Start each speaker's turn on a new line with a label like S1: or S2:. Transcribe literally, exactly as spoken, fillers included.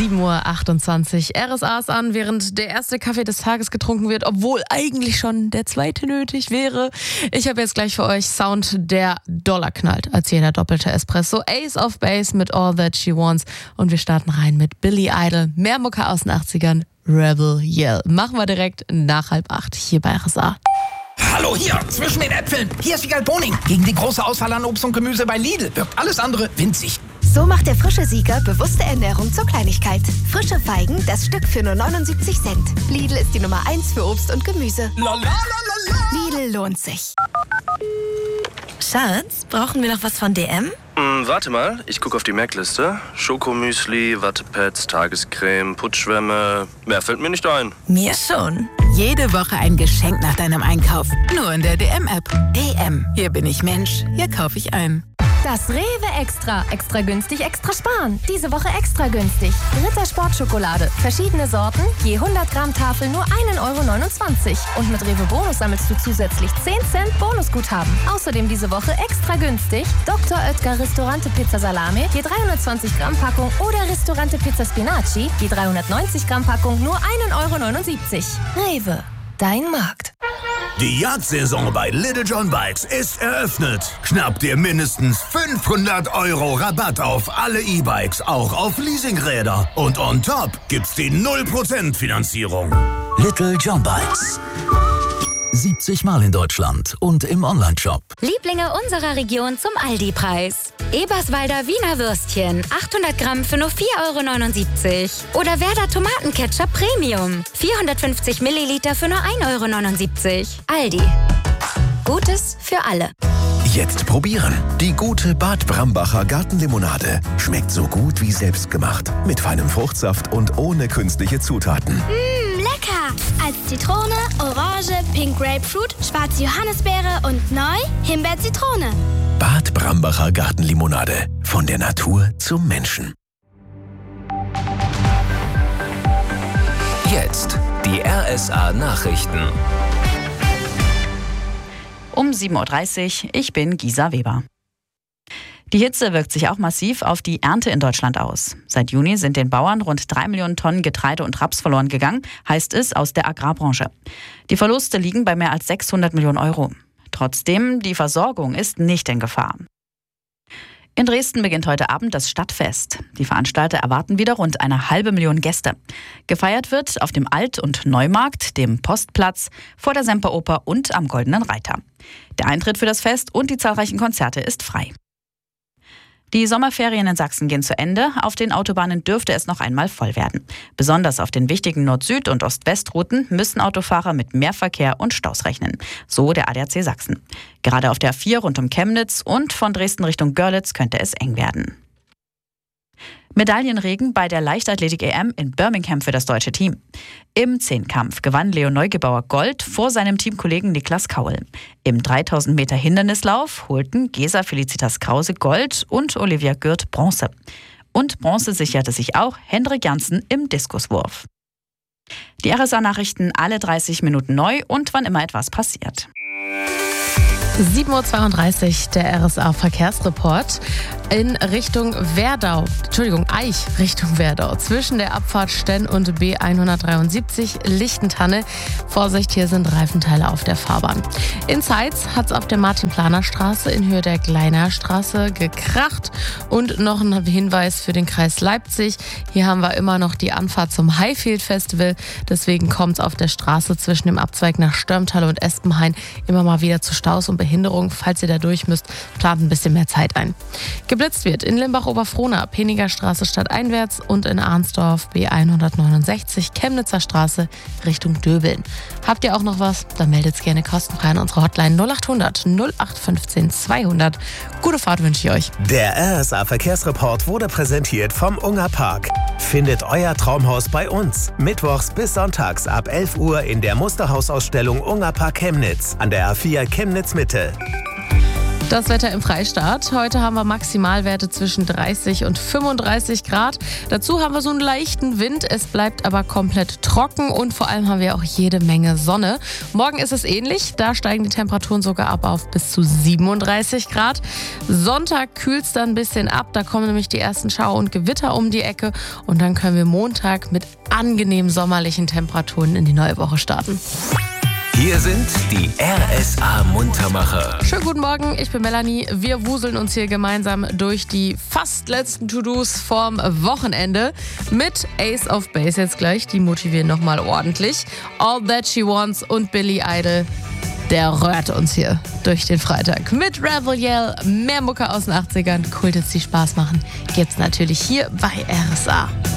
S1: sieben Uhr achtundzwanzig. R S A ist an, während der erste Kaffee des Tages getrunken wird, obwohl eigentlich schon der zweite nötig wäre. Ich habe jetzt gleich für euch Sound, der Dollar knallt, als jeder doppelte Espresso. Ace of Base mit All That She Wants. Und wir starten rein mit Billy Idol. Mehr Mucke aus den achtzigern. Rebel Yell. Machen wir direkt nach halb acht hier bei R S A.
S2: Hallo hier, zwischen den Äpfeln. Hier ist Wiegald Boning. Gegen die große Auswahl an Obst und Gemüse bei Lidl wirkt alles andere winzig.
S3: So macht der frische Sieger bewusste Ernährung zur Kleinigkeit. Frische Feigen, das Stück für nur neunundsiebzig Cent. Lidl ist die Nummer eins für Obst und Gemüse.
S2: La, la, la, la.
S3: Lidl lohnt sich. Schatz, brauchen wir noch was von D M?
S4: Hm, warte mal, ich gucke auf die Merkliste. Schokomüsli, Wattepads, Tagescreme, Putzschwämme. Mehr fällt mir nicht ein.
S3: Mir schon.
S5: Jede Woche ein Geschenk nach deinem Einkauf. Nur in der D M-App. D M. Hier bin ich Mensch. Hier kaufe ich ein.
S6: Das Rewe Extra. Extra günstig, extra sparen. Diese Woche extra günstig. Ritter Sportschokolade. Verschiedene Sorten. Je hundert Gramm Tafel nur ein Euro neunundzwanzig. Und mit Rewe Bonus sammelst du zusätzlich zehn Cent Bonusguthaben. Außerdem diese Woche extra günstig. Doktor Oetker Ristorante Pizza Salame. Je dreihundertzwanzig Gramm Packung. Oder Ristorante Pizza Spinaci. Je dreihundertneunzig Gramm Packung nur ein Euro neunundsiebzig. Rewe. Dein Markt.
S7: Die Jagdsaison bei Little John Bikes ist eröffnet. Schnapp dir mindestens fünfhundert Euro Rabatt auf alle E-Bikes, auch auf Leasingräder. Und on top gibt's die null Prozent Finanzierung.
S8: Little John Bikes. siebzig Mal in Deutschland und im Onlineshop.
S9: Lieblinge unserer Region zum Aldi-Preis. Eberswalder Wiener Würstchen, achthundert Gramm für nur vier Euro neunundsiebzig. Oder Werder Tomatenketchup Premium, vierhundertfünfzig Milliliter für nur ein Euro neunundsiebzig. Aldi. Gutes für alle.
S10: Jetzt probieren. Die gute Bad Brambacher Gartenlimonade. Schmeckt so gut wie selbstgemacht. Mit feinem Fruchtsaft und ohne künstliche Zutaten.
S11: Mmh, lecker! Als Zitrone, Orange, Pink Grapefruit, schwarze Johannisbeere und neu Himbeer-Zitrone.
S10: Bad Brambacher Gartenlimonade. Von der Natur zum Menschen.
S12: Jetzt die R S A Nachrichten.
S13: Um sieben Uhr dreißig, ich bin Gisa Weber. Die Hitze wirkt sich auch massiv auf die Ernte in Deutschland aus. Seit Juni sind den Bauern rund drei Millionen Tonnen Getreide und Raps verloren gegangen, heißt es aus der Agrarbranche. Die Verluste liegen bei mehr als sechshundert Millionen Euro. Trotzdem, die Versorgung ist nicht in Gefahr. In Dresden beginnt heute Abend das Stadtfest. Die Veranstalter erwarten wieder rund eine halbe Million Gäste. Gefeiert wird auf dem Alt- und Neumarkt, dem Postplatz, vor der Semperoper und am Goldenen Reiter. Der Eintritt für das Fest und die zahlreichen Konzerte ist frei. Die Sommerferien in Sachsen gehen zu Ende. Auf den Autobahnen dürfte es noch einmal voll werden. Besonders auf den wichtigen Nord-Süd- und Ost-West-Routen müssen Autofahrer mit mehr Verkehr und Staus rechnen. So der A D A C Sachsen. Gerade auf der A vier rund um Chemnitz und von Dresden Richtung Görlitz könnte es eng werden. Medaillenregen bei der Leichtathletik-E M in Birmingham für das deutsche Team. Im Zehnkampf gewann Leo Neugebauer Gold vor seinem Teamkollegen Niklas Kaul. Im dreitausend Meter Hindernislauf holten Gesa Felicitas Krause Gold und Olivia Gürt Bronze. Und Bronze sicherte sich auch Hendrik Janssen im Diskuswurf. Die R S A-Nachrichten alle dreißig Minuten neu und wann immer etwas passiert.
S1: sieben Uhr zweiunddreißig, der R S A-Verkehrsreport in Richtung Werdau, Entschuldigung, Eich Richtung Werdau, zwischen der Abfahrt Stenn und B hundertdreiundsiebzig Lichtentanne. Vorsicht, hier sind Reifenteile auf der Fahrbahn. In Zeitz hat es auf der Martin-Planer-Straße in Höhe der Gleiner Straße gekracht. Und noch ein Hinweis für den Kreis Leipzig. Hier haben wir immer noch die Anfahrt zum Highfield Festival. Deswegen kommt es auf der Straße zwischen dem Abzweig nach Störmtal und Espenhain immer mal wieder zu Staus und Behinderung. Falls ihr da durch müsst, plant ein bisschen mehr Zeit ein. Geblitzt wird in Limbach-Oberfrohna, Peniger Straße stadteinwärts und in Arnsdorf B hundertneunundsechzig, Chemnitzer Straße Richtung Döbeln. Habt ihr auch noch was? Dann meldet es gerne kostenfrei an unsere Hotline null acht hundert null acht fünfzehn zweihundert. Gute Fahrt wünsche ich euch.
S14: Der R S A-Verkehrsreport wurde präsentiert vom Unger Park. Findet euer Traumhaus bei uns. Mittwochs bis sonntags ab elf Uhr in der Musterhausausstellung Unger Park Chemnitz an der A vier Chemnitz Mitte.
S1: Das Wetter im Freistaat. Heute haben wir Maximalwerte zwischen dreißig und fünfunddreißig Grad. Dazu haben wir so einen leichten Wind. Es bleibt aber komplett trocken und vor allem haben wir auch jede Menge Sonne. Morgen ist es ähnlich. Da steigen die Temperaturen sogar ab auf bis zu siebenunddreißig Grad. Sonntag kühlt es dann ein bisschen ab. Da kommen nämlich die ersten Schauer und Gewitter um die Ecke. Und dann können wir Montag mit angenehm sommerlichen Temperaturen in die neue Woche starten.
S12: Hier sind die R S A-Muntermacher.
S1: Schönen guten Morgen, ich bin Melanie. Wir wuseln uns hier gemeinsam durch die fast letzten To-Dos vorm Wochenende mit Ace of Base jetzt gleich. Die motivieren nochmal ordentlich. All That She Wants und Billy Idol. Der rührt uns hier durch den Freitag. Mit Rebel Yell, mehr Mucke aus den achtzigern, Kulthits, die Spaß machen, gibt's natürlich hier bei R S A.